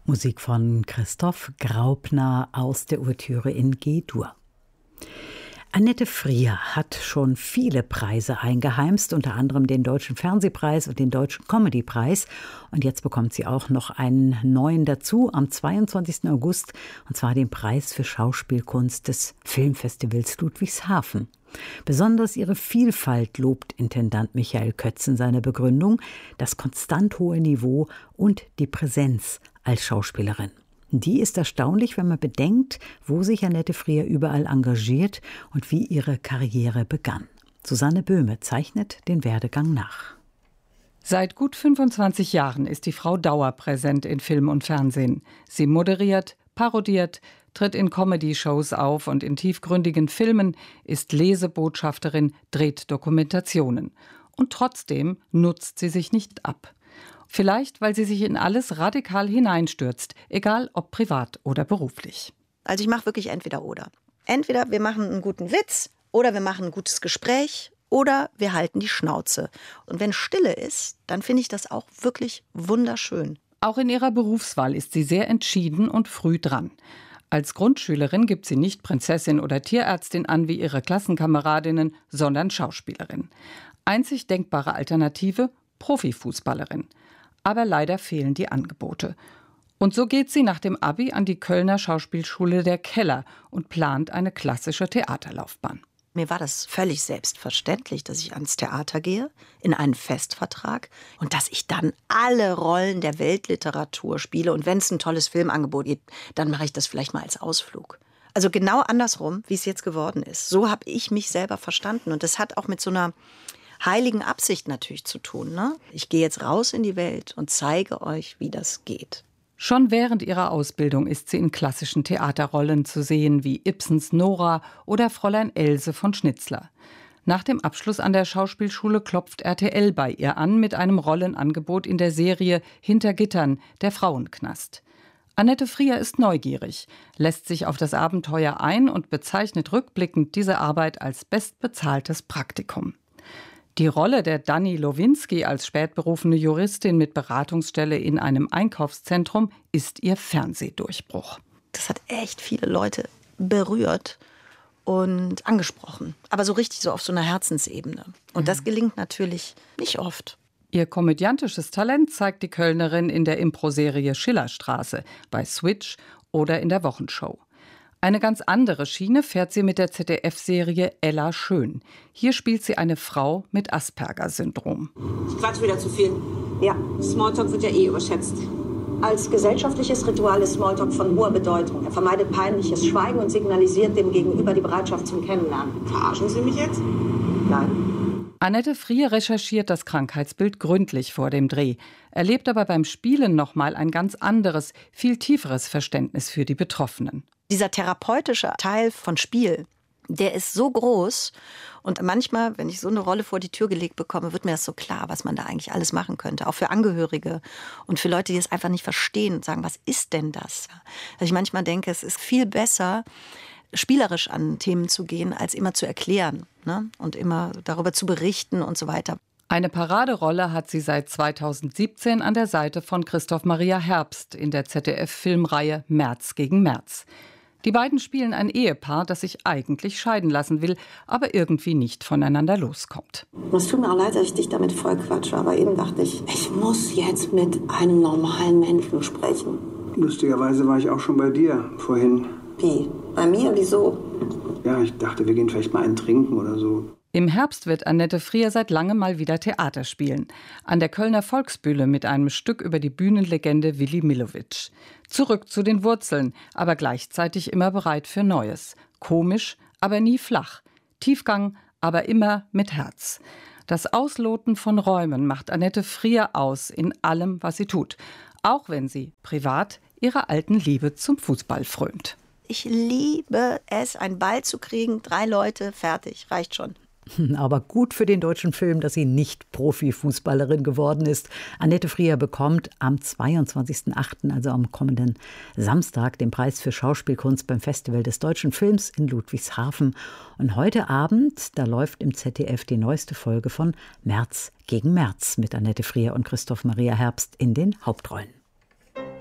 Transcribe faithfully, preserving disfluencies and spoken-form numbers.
Musik von Christoph Graupner aus der Ouvertüre in G-Dur. Annette Frier hat schon viele Preise eingeheimst, unter anderem den Deutschen Fernsehpreis und den Deutschen Comedypreis. Und jetzt bekommt sie auch noch einen neuen dazu am zweiundzwanzigsten August, und zwar den Preis für Schauspielkunst des Filmfestivals Ludwigshafen. Besonders ihre Vielfalt lobt Intendant Michael Kötz in seiner Begründung, das konstant hohe Niveau und die Präsenz als Schauspielerin. Die ist erstaunlich, wenn man bedenkt, wo sich Annette Frier überall engagiert und wie ihre Karriere begann. Susanne Böhme zeichnet den Werdegang nach. Seit gut fünfundzwanzig Jahren ist die Frau dauerpräsent in Film und Fernsehen. Sie moderiert, parodiert, tritt in Comedy-Shows auf und in tiefgründigen Filmen, ist Lesebotschafterin, dreht Dokumentationen. Und trotzdem nutzt sie sich nicht ab. Vielleicht, weil sie sich in alles radikal hineinstürzt, egal ob privat oder beruflich. Also ich mache wirklich entweder oder. Entweder wir machen einen guten Witz oder wir machen ein gutes Gespräch oder wir halten die Schnauze. Und wenn Stille ist, dann finde ich das auch wirklich wunderschön. Auch in ihrer Berufswahl ist sie sehr entschieden und früh dran. Als Grundschülerin gibt sie nicht Prinzessin oder Tierärztin an wie ihre Klassenkameradinnen, sondern Schauspielerin. Einzig denkbare Alternative: Profifußballerin. Aber leider fehlen die Angebote. Und so geht sie nach dem Abi an die Kölner Schauspielschule der Keller und plant eine klassische Theaterlaufbahn. Mir war das völlig selbstverständlich, dass ich ans Theater gehe, in einen Festvertrag, und dass ich dann alle Rollen der Weltliteratur spiele. Und wenn es ein tolles Filmangebot gibt, dann mache ich das vielleicht mal als Ausflug. Also genau andersrum, wie es jetzt geworden ist. So habe ich mich selber verstanden. Und das hat auch mit so einer heiligen Absicht natürlich zu tun, ne? Ich gehe jetzt raus in die Welt und zeige euch, wie das geht. Schon während ihrer Ausbildung ist sie in klassischen Theaterrollen zu sehen, wie Ibsens Nora oder Fräulein Else von Schnitzler. Nach dem Abschluss an der Schauspielschule klopft R T L bei ihr an mit einem Rollenangebot in der Serie Hinter Gittern, der Frauenknast. Annette Frier ist neugierig, lässt sich auf das Abenteuer ein und bezeichnet rückblickend diese Arbeit als bestbezahltes Praktikum. Die Rolle der Dani Lowinski als spätberufene Juristin mit Beratungsstelle in einem Einkaufszentrum ist ihr Fernsehdurchbruch. Das hat echt viele Leute berührt und angesprochen. Aber so richtig so auf so einer Herzensebene. Und das gelingt natürlich nicht oft. Ihr komödiantisches Talent zeigt die Kölnerin in der Impro-Serie Schillerstraße, bei Switch oder in der Wochenshow. Eine ganz andere Schiene fährt sie mit der Z D F-Serie Ella Schön. Hier spielt sie eine Frau mit Asperger-Syndrom. Ich quatsch wieder zu viel. Ja. Smalltalk wird ja eh überschätzt. Als gesellschaftliches Ritual ist Smalltalk von hoher Bedeutung. Er vermeidet peinliches Schweigen und signalisiert dem Gegenüber die Bereitschaft zum Kennenlernen. Verarschen Sie mich jetzt? Nein. Annette Frier recherchiert das Krankheitsbild gründlich vor dem Dreh, erlebt aber beim Spielen nochmal ein ganz anderes, viel tieferes Verständnis für die Betroffenen. Dieser therapeutische Teil von Spiel, der ist so groß. Und manchmal, wenn ich so eine Rolle vor die Tür gelegt bekomme, wird mir das so klar, was man da eigentlich alles machen könnte. Auch für Angehörige und für Leute, die es einfach nicht verstehen und sagen, was ist denn das? Dass ich manchmal denke, es ist viel besser, spielerisch an Themen zu gehen, als immer zu erklären, ne? Und immer darüber zu berichten und so weiter. Eine Paraderolle hat sie seit zweitausendsiebzehn an der Seite von Christoph Maria Herbst in der Z D F-Filmreihe März gegen März. Die beiden spielen ein Ehepaar, das sich eigentlich scheiden lassen will, aber irgendwie nicht voneinander loskommt. Es tut mir auch leid, dass ich dich damit voll quatsche, aber eben dachte ich, ich muss jetzt mit einem normalen Menschen sprechen. Lustigerweise war ich auch schon bei dir vorhin. Wie? Bei mir? Wieso? Ja, ich dachte, wir gehen vielleicht mal einen trinken oder so. Im Herbst wird Annette Frier seit langem mal wieder Theater spielen. An der Kölner Volksbühne mit einem Stück über die Bühnenlegende Willy Millowitsch. Zurück zu den Wurzeln, aber gleichzeitig immer bereit für Neues. Komisch, aber nie flach. Tiefgang, aber immer mit Herz. Das Ausloten von Räumen macht Annette Frier aus in allem, was sie tut. Auch wenn sie privat ihrer alten Liebe zum Fußball frönt. Ich liebe es, einen Ball zu kriegen. Drei Leute, fertig, reicht schon. Aber gut für den deutschen Film, dass sie nicht Profifußballerin geworden ist. Annette Frier bekommt am zweiundzwanzigsten achten, also am kommenden Samstag, den Preis für Schauspielkunst beim Festival des deutschen Films in Ludwigshafen. Und heute Abend, da läuft im Z D F die neueste Folge von März gegen März mit Annette Frier und Christoph Maria Herbst in den Hauptrollen.